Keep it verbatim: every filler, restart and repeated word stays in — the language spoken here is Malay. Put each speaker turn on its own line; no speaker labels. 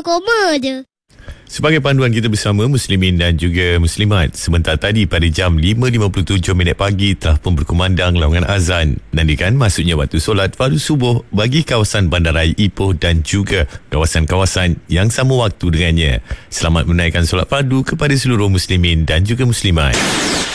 koma je.
Sebagai panduan kita bersama Muslimin dan juga Muslimat, sebentar tadi pada jam lima lima puluh tujuh minit pagi telah pun berkumandang laungan azan. Nantikan masuknya waktu solat fardu subuh bagi kawasan Bandaraya Ipoh dan juga kawasan-kawasan yang sama waktu dengannya. Selamat menunaikan solat fardu kepada seluruh Muslimin dan juga Muslimat.